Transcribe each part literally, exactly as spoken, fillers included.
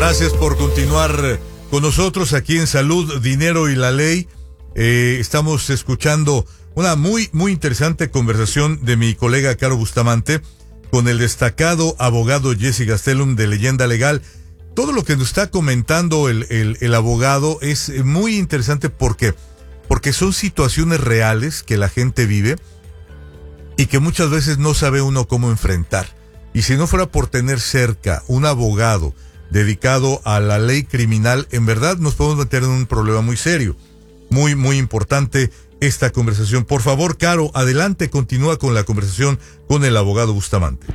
Gracias por continuar con nosotros aquí en Salud, Dinero y la Ley. Eh, estamos escuchando una muy, muy interesante conversación de mi colega Caro Bustamante con el destacado abogado Jesse Gastelum de Leyenda Legal. Todo lo que nos está comentando el, el, el abogado es muy interesante. ¿Por qué? Porque son situaciones reales que la gente vive y que muchas veces no sabe uno cómo enfrentar. Y si no fuera por tener cerca un abogado dedicado a la ley criminal, en verdad nos podemos meter en un problema muy serio. Muy, muy importante esta conversación. Por favor, Caro, adelante, continúa con la conversación con el abogado Bustamante.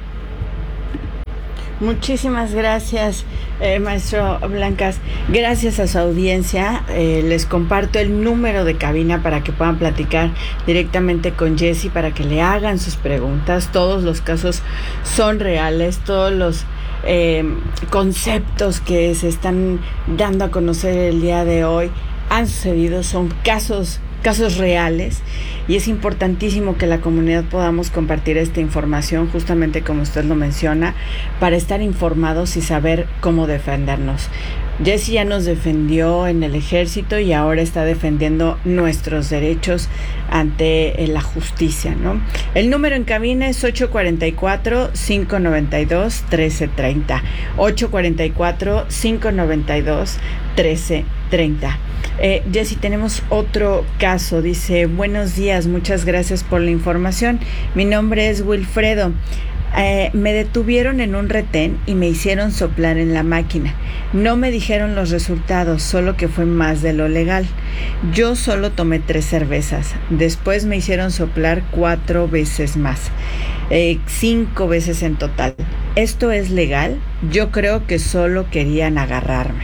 Muchísimas gracias, eh, maestro Blancas. Gracias a su audiencia. Eh, les comparto el número de cabina para que puedan platicar directamente con Jesse, para que le hagan sus preguntas. Todos los casos son reales, todos los eh, conceptos que se están dando a conocer el día de hoy han sucedido, son casos casos reales, y es importantísimo que la comunidad podamos compartir esta información, justamente como usted lo menciona, para estar informados y saber cómo defendernos. Jesse ya nos defendió en el ejército y ahora está defendiendo nuestros derechos ante la justicia, ¿no? El número en cabina es ocho cuatro cuatro, cinco nueve dos, uno tres tres cero. ocho cuatro cuatro, cinco nueve dos, uno tres tres cero. Eh, Jesse, tenemos otro caso. Dice: buenos días, muchas gracias por la información. Mi nombre es Wilfredo. Eh, me detuvieron en un retén y me hicieron soplar en la máquina. No me dijeron los resultados, solo que fue más de lo legal. Yo solo tomé tres cervezas. Después me hicieron soplar cuatro veces más, eh, cinco veces en total. ¿Esto es legal? Yo creo que solo querían agarrarme.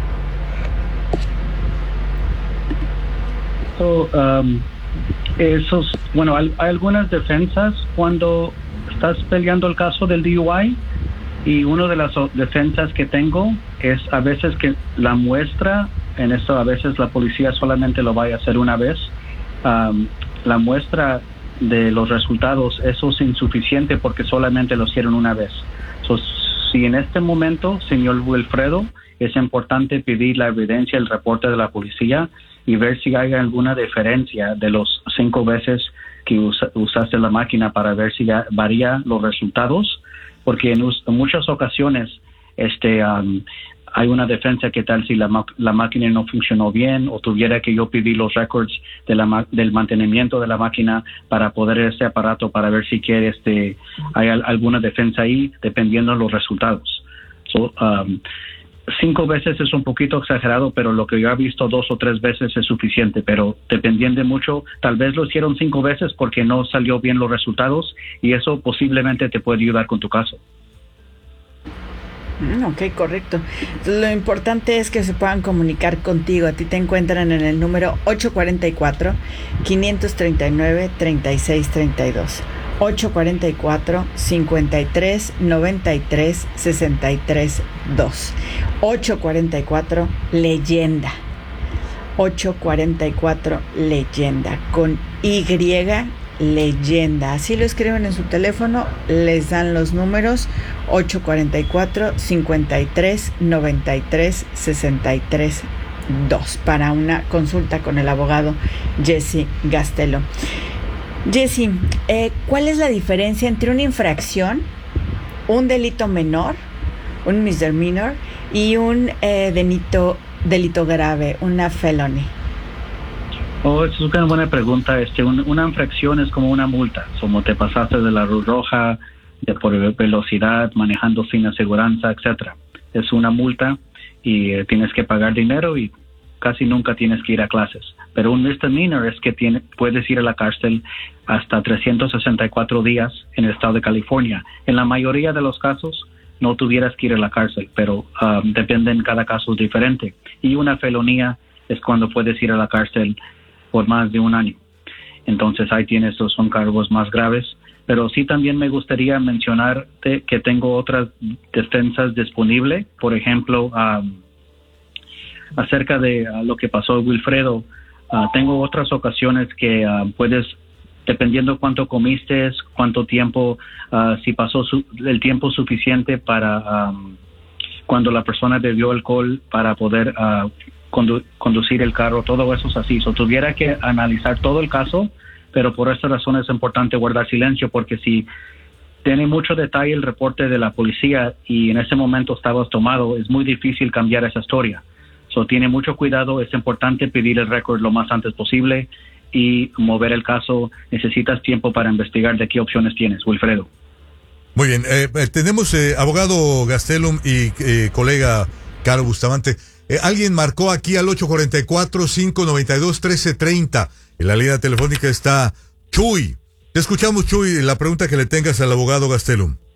So, um, esos, bueno, hay, hay algunas defensas cuando estás peleando el caso del D U I, y una de las defensas que tengo es a veces que la muestra, en esto a veces la policía solamente lo vaya a hacer una vez, um, la muestra de los resultados, eso es insuficiente porque solamente lo hicieron una vez. So, si en este momento, señor Wilfredo, es importante pedir la evidencia, el reporte de la policía y ver si hay alguna diferencia de los cinco veces que usa, usaste la máquina, para ver si varía los resultados, porque en, en muchas ocasiones este um, hay una defensa que tal si la, la máquina no funcionó bien, o tuviera que yo pedir los records de la, del mantenimiento de la máquina para poder ese aparato, para ver si quiere este hay al, alguna defensa ahí, dependiendo de los resultados. So, um, Cinco veces es un poquito exagerado, pero lo que yo he visto dos o tres veces es suficiente, pero dependiendo mucho, tal vez lo hicieron cinco veces porque no salió bien los resultados, y eso posiblemente te puede ayudar con tu caso. Mm, ok, correcto. Lo importante es que se puedan comunicar contigo. A ti te encuentran en el número ocho cuatro cuatro, cinco tres nueve, tres seis tres dos. ocho cuatro cuatro, cinco tres, nueve tres, seis tres dos. ocho cuatro cuatro, leyenda. ocho cuatro cuatro, leyenda. Con Y, leyenda. Así lo escriben en su teléfono, les dan los números ocho cuatro cuatro, cinco tres, nueve tres, seis tres dos para una consulta con el abogado Jesse Gastelum. Jesse, eh, ¿cuál es la diferencia entre una infracción, un delito menor, un misdemeanor, y un eh, delito, delito grave, una felony? Oh, es una buena pregunta. Este, un, una infracción es como una multa, como te pasaste de la luz roja, de por velocidad, manejando sin aseguranza, etcétera. Es una multa y eh, tienes que pagar dinero y casi nunca tienes que ir a clases. Pero un misdemeanor es que tiene, puedes ir a la cárcel hasta trescientos sesenta y cuatro días en el estado de California. En la mayoría de los casos no tuvieras que ir a la cárcel, pero um, depende, en cada caso es diferente. Y una felonía es cuando puedes ir a la cárcel por más de un año. Entonces ahí tienes, esos son cargos más graves. Pero sí, también me gustaría mencionarte que tengo otras defensas disponibles. Por ejemplo, um, acerca de uh, lo que pasó Wilfredo, uh, tengo otras ocasiones que uh, puedes, dependiendo cuánto comiste, cuánto tiempo, uh, si pasó su, el tiempo suficiente para um, cuando la persona bebió alcohol para poder uh, condu- conducir el carro, todo eso es así. So, tuviera que analizar todo el caso, pero por esta razón es importante guardar silencio, porque si tiene mucho detalle el reporte de la policía y en ese momento estabas tomado, es muy difícil cambiar esa historia. So, tiene mucho cuidado, es importante pedir el récord lo más antes posible y mover el caso. Necesitas tiempo para investigar. ¿De qué opciones tienes, Wilfredo? Muy bien, eh, tenemos eh, abogado Gastelum y eh, colega Caro Bustamante. Eh, alguien marcó aquí al ocho cuatro cuatro, cinco nueve dos, uno tres tres cero. En la línea telefónica está Chuy. Te escuchamos, Chuy, la pregunta que le tengas al abogado Gastelum.